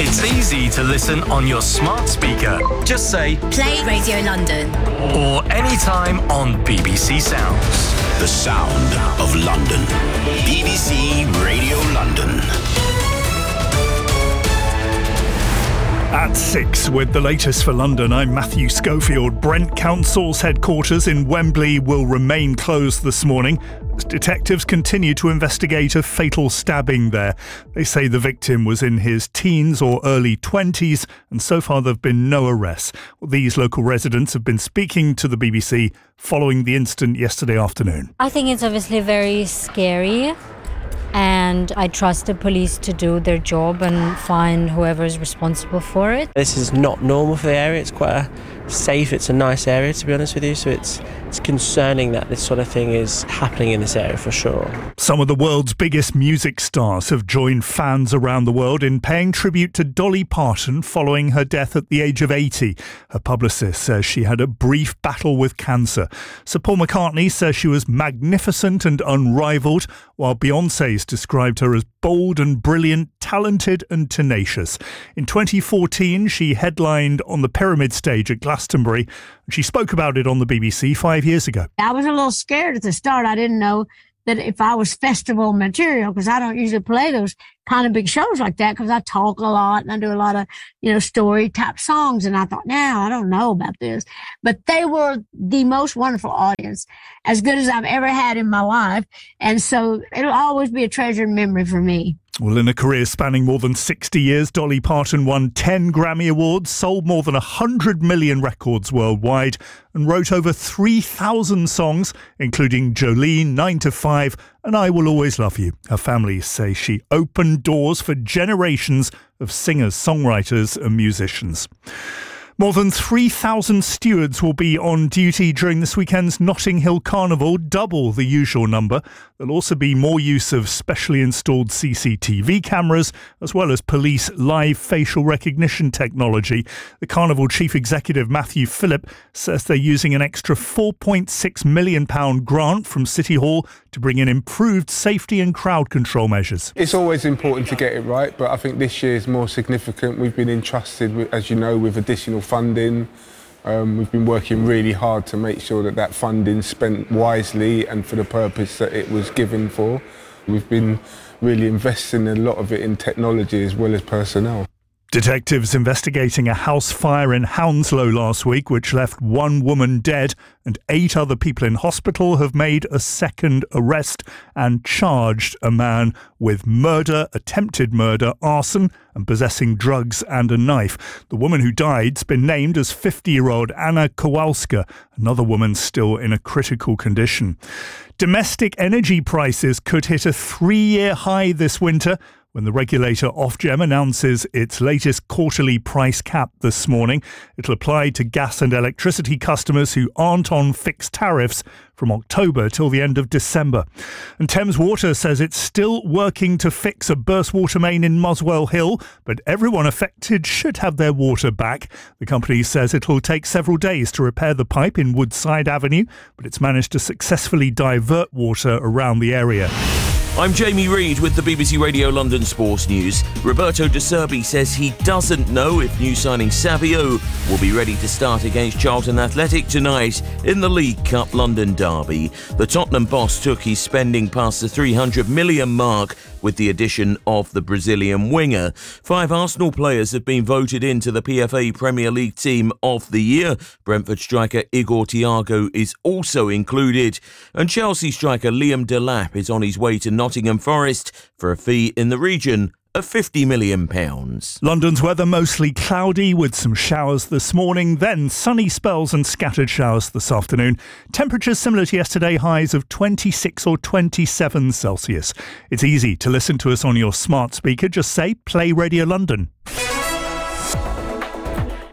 It's easy to listen on your smart speaker. Just say Play Radio London. Or anytime on BBC Sounds. The sound of London. BBC Radio London. At 6 with the latest for London, I'm Matthew Schofield. Brent Council's headquarters in Wembley will remain closed this morning as detectives continue to investigate a fatal stabbing there. They say the victim was in his teens or early 20s, and so far there have been no arrests. These local residents have been speaking to the BBC following the incident yesterday afternoon. I think it's obviously very scary. And I trust the police to do their job and find whoever is responsible for it. This is not normal for the area. It's quite safe. It's a nice area, to be honest with you. So it's concerning that this sort of thing is happening in this area for sure. Some of the world's biggest music stars have joined fans around the world in paying tribute to Dolly Parton following her death at the age of 80. Her publicist says she had a brief battle with cancer. Sir Paul McCartney says she was magnificent and unrivalled, while Beyoncé's described her as bold and brilliant, talented and tenacious. In 2014, she headlined on the Pyramid stage at Glastonbury. She spoke about it on the BBC 5 years ago. I was a little scared at the start. I didn't know that if I was festival material, because I don't usually play those kind of big shows like that, because I talk a lot and I do a lot of, story type songs. And I thought, I don't know about this. But they were the most wonderful audience, as good as I've ever had in my life. And so it'll always be a treasured memory for me. Well, in a career spanning more than 60 years, Dolly Parton won 10 Grammy Awards, sold more than 100 million records worldwide, and wrote over 3,000 songs, including Jolene, 9 to 5, and I Will Always Love You. Her family say she opened doors for generations of singers, songwriters and musicians. More than 3,000 stewards will be on duty during this weekend's Notting Hill Carnival, double the usual number. There'll also be more use of specially installed CCTV cameras, as well as police live facial recognition technology. The Carnival Chief Executive Matthew Phillip says they're using an extra £4.6 million grant from City Hall to bring in improved safety and crowd control measures. It's always important to get it right, but I think this year is more significant. We've been entrusted, as you know, with additional funding. We've been working really hard to make sure that that funding's spent wisely and for the purpose that it was given for. We've been really investing a lot of it in technology as well as personnel. Detectives investigating a house fire in Hounslow last week, which left one woman dead and 8 other people in hospital, have made a second arrest and charged a man with murder, attempted murder, arson and possessing drugs and a knife. The woman who died's been named as 50-year-old Anna Kowalska, another woman still in a critical condition. Domestic energy prices could hit a 3-year high this winter when the regulator Ofgem announces its latest quarterly price cap this morning. It'll apply to gas and electricity customers who aren't on fixed tariffs from October till the end of December. And Thames Water says it's still working to fix a burst water main in Muswell Hill, but everyone affected should have their water back. The company says it'll take several days to repair the pipe in Woodside Avenue, but it's managed to successfully divert water around the area. I'm Jamie Reid with the BBC Radio London Sports News. Roberto De Zerbi says he doesn't know if new signing Savio will be ready to start against Charlton Athletic tonight in the League Cup London derby. The Tottenham boss took his spending past the 300 million mark with the addition of the Brazilian winger. 5 Arsenal players have been voted into the PFA Premier League Team of the Year. Brentford striker Igor Thiago is also included. And Chelsea striker Liam Delap is on his way to Nottingham Forest for a fee in the region of £50 million. London's weather mostly cloudy with some showers this morning, then sunny spells and scattered showers this afternoon. Temperatures similar to yesterday, highs of 26 or 27 Celsius. It's easy to listen to us on your smart speaker. Just say Play Radio London.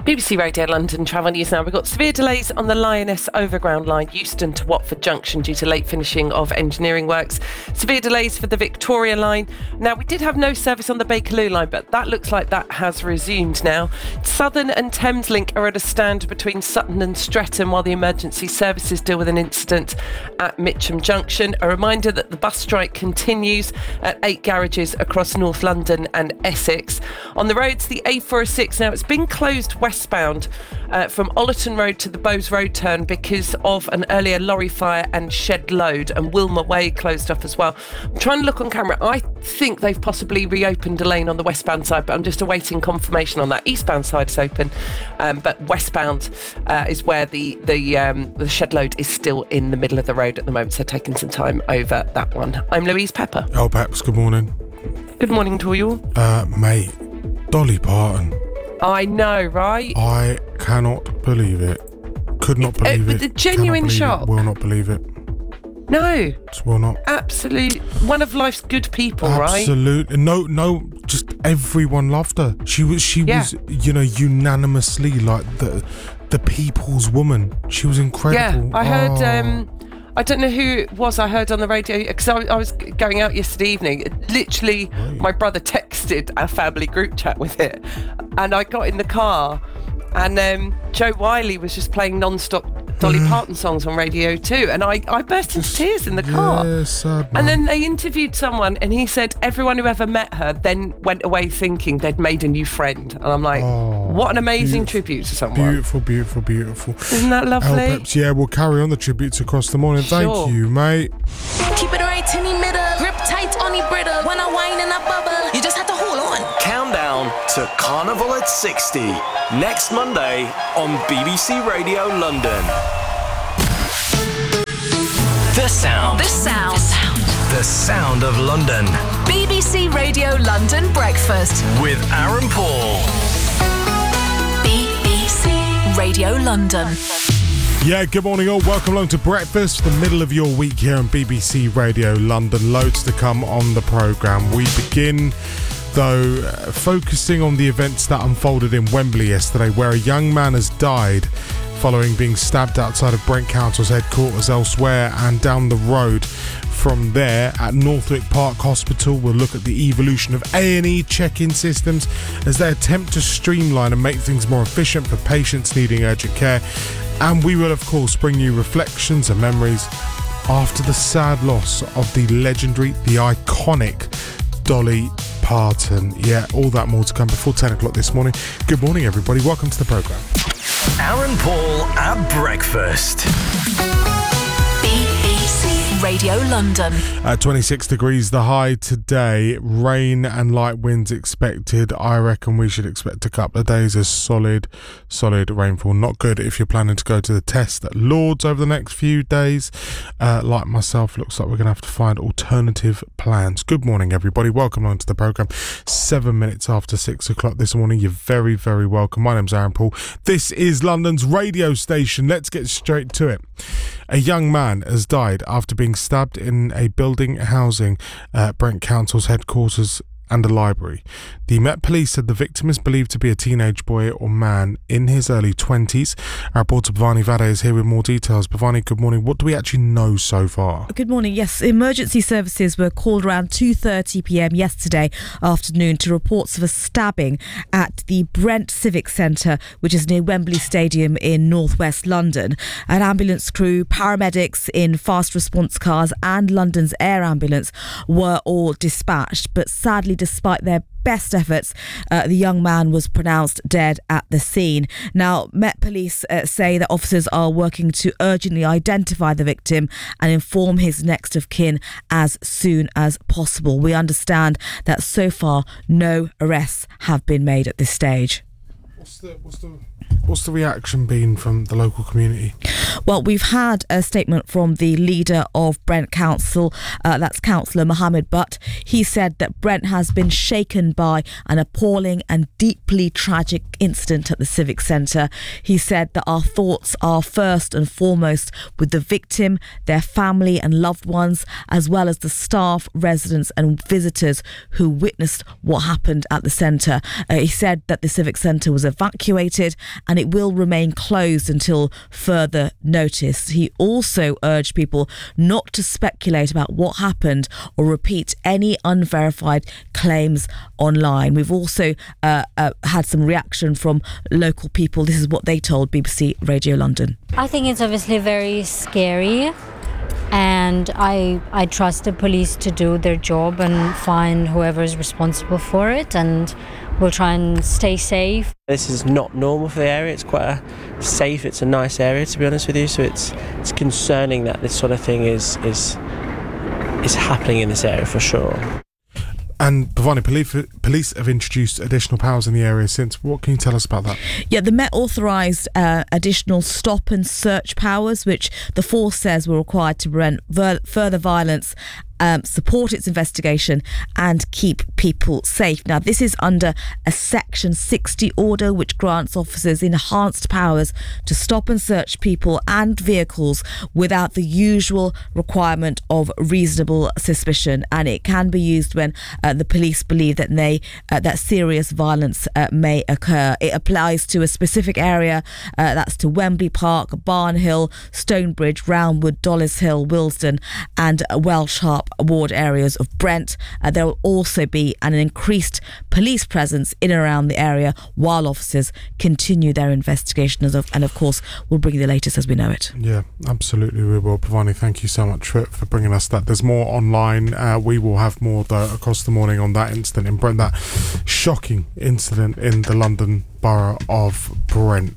BBC Radio London travel news now. We've got severe delays on the Lioness Overground line, Euston to Watford Junction, due to late finishing of engineering works. Severe delays for the Victoria line. Now, we did have no service on the Bakerloo line, but that looks like that has resumed now. Southern and Thameslink are at a stand between Sutton and Streatham while the emergency services deal with an incident at Mitcham Junction. A reminder that the bus strike continues at 8 garages across North London and Essex. On the roads, the A406, now it's been closed westbound from Ollerton Road to the Bowes Road turn because of an earlier lorry fire and shed load, and Wilmer Way closed off as well. I'm trying to look on camera. I think they've possibly reopened a lane on the westbound side, but I'm just awaiting confirmation on that. Eastbound side is open, but westbound is where the shed load is still in the middle of the road at the moment, so taking some time over that one. I'm Louise Pepper. Oh, Peps, good morning. Good morning to you. Mate, Dolly Parton. I know, right? I cannot believe it. Could not believe it. The genuine shock. Will not believe it. No. Just will not. Absolute. One of life's good people, right? Absolutely. No, just everyone loved her. She was, unanimously like the people's woman. She was incredible. Yeah, I heard, I don't know who it was I heard on the radio, because I was going out yesterday evening. Literally, my brother texted our family group chat with it, and I got in the car, and Joe Wiley was just playing non-stop Dolly Parton songs on Radio 2, and I burst into tears in the car. Yeah, sad, man. And then they interviewed someone, and he said everyone who ever met her then went away thinking they'd made a new friend. And I'm like, what an amazing tribute to someone. Beautiful. Isn't that lovely? Peps, yeah, we'll carry on the tributes across the morning. Sure. Thank you, mate. Keep it right in the middle, grip tight on the brittle. When I whine and I bubble, you just have to hold on. Countdown to Carnival at 60, next Monday on BBC Radio London. The sound. The sound of London. BBC Radio London Breakfast with Aaron Paul. BBC Radio London. Yeah, good morning all. Welcome along to breakfast, the middle of your week here on BBC Radio London. Loads to come on the programme. We begin, though, focusing on the events that unfolded in Wembley yesterday, where a young man has died following being stabbed outside of Brent Council's headquarters elsewhere, and down the road from there at Northwick Park Hospital. We'll look at the evolution of A&E check-in systems as they attempt to streamline and make things more efficient for patients needing urgent care. And we will, of course, bring you reflections and memories after the sad loss of the legendary, the iconic Dolly Parton. Yeah, all that more to come before 10 o'clock this morning. Good morning, everybody. Welcome to the programme. Aaron Paul at breakfast. BBC Radio London. At 26 degrees the high today, rain and light winds expected. I reckon we should expect a couple of days of solid rainfall. Not good if you're planning to go to the test at Lord's over the next few days. Like myself, looks like we're going to have to find alternative plans. Good morning, everybody. Welcome on to the programme. 7 minutes after 6 o'clock this morning. You're very, very welcome. My name's Aaron Paul. This is London's radio station. Let's get straight to it. A young man has died after being stabbed in a building housing Brent Council's headquarters and a library. The Met Police said the victim is believed to be a teenage boy or man in his early 20s. Our reporter Bhavani Vade is here with more details. Bhavani, good morning. What do we actually know so far? Good morning. Yes, emergency services were called around 2:30 p.m. yesterday afternoon to reports of a stabbing at the Brent Civic Centre, which is near Wembley Stadium in northwest London. An ambulance crew, paramedics in fast response cars and London's Air Ambulance were all dispatched, but sadly, despite their best efforts, the young man was pronounced dead at the scene. Now, Met Police say that officers are working to urgently identify the victim and inform his next of kin as soon as possible. We understand that so far no arrests have been made at this stage. What's the What's the reaction been from the local community? Well, we've had a statement from the leader of Brent Council, that's Councillor Mohammed Butt. He said that Brent has been shaken by an appalling and deeply tragic incident at the Civic Centre. He said that our thoughts are first and foremost with the victim, their family and loved ones, as well as the staff, residents and visitors who witnessed what happened at the centre. He said that the Civic Centre was evacuated and it will remain closed until further notice. He also urged people not to speculate about what happened or repeat any unverified claims online. We've also had some reaction from local people. This is what they told BBC Radio London. I think it's obviously very scary, and I trust the police to do their job and find whoever is responsible for it, and we'll try and stay safe. This is not normal for the area. It's quite it's a nice area, to be honest with you, so it's concerning that this sort of thing is happening in this area for sure. And Bhavani, police have introduced additional powers in the area since. What can you tell us about that? Yeah, the Met authorised additional stop and search powers, which the force says were required to prevent further violence, support its investigation and keep people safe. Now, this is under a Section 60 order which grants officers enhanced powers to stop and search people and vehicles without the usual requirement of reasonable suspicion, and it can be used when the police believe that that serious violence may occur. It applies to a specific area, that's to Wembley Park, Barnhill, Stonebridge, Roundwood, Dollis Hill, Willesden and Welsh Harp ward areas of Brent. There will also be an increased police presence in and around the area while officers continue their investigation, and of course we'll bring you the latest as we know it. Yeah, absolutely we will. Bhavani, thank you so much for bringing us that. There's more online. We will have more though across the morning on that incident in Brent, that shocking incident in the London Borough of Brent.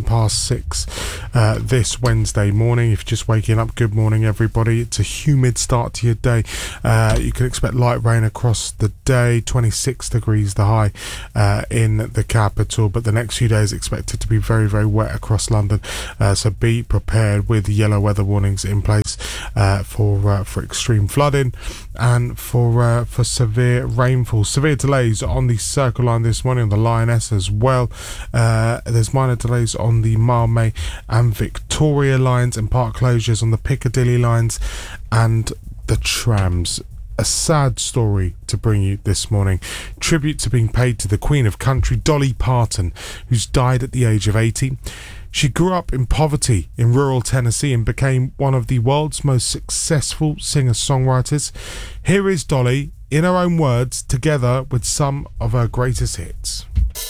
6:10 this Wednesday morning. If you're just waking up, good morning everybody. It's a humid start to your day. You can expect light rain across the day. 26 degrees the high in the capital, but the next few days expected to be very, very wet across London, so be prepared with yellow weather warnings in place for extreme flooding and for severe rainfall. Severe delays on the Circle Line this morning, on the Lioness as well. There's minor delays on the Mile May and Victoria lines, and part closures on the Piccadilly lines and the trams. A sad story to bring you this morning. Tributes are being paid to the Queen of Country, Dolly Parton, who's died at the age of 80. She grew up in poverty in rural Tennessee and became one of the world's most successful singer-songwriters. Here is Dolly, in her own words, together with some of her greatest hits.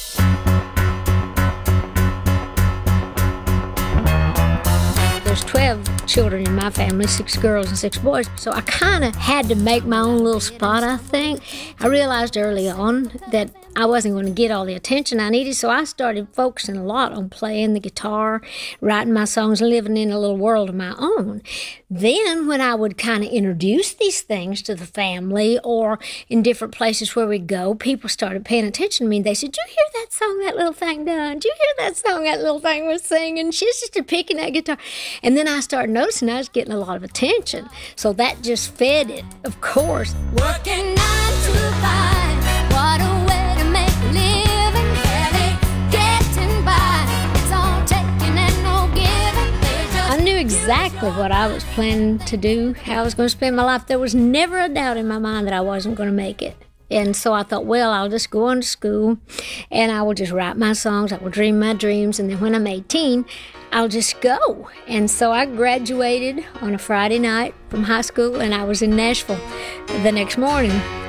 There's 12 children in my family, 6 girls and 6 boys, so I kind of had to make my own little spot, I think. I realized early on that I wasn't going to get all the attention I needed, so I started focusing a lot on playing the guitar, writing my songs, living in a little world of my own. Then when I would kind of introduce these things to the family or in different places where we go, people started paying attention to me. They said, "Did you hear that song that little thing done? Did you hear that song that little thing was singing? She's just picking that guitar." And then I started noticing I was getting a lot of attention. So that just fed it, of course. Working 9 to 5, what a way to make a living. Barely getting by, it's all taking and no giving. I knew exactly what I was planning to do, how I was going to spend my life. There was never a doubt in my mind that I wasn't going to make it. And so I thought, well, I'll just go on to school and I will just write my songs, I will dream my dreams, and then when I'm 18, I'll just go. And so I graduated on a Friday night from high school, and I was in Nashville the next morning.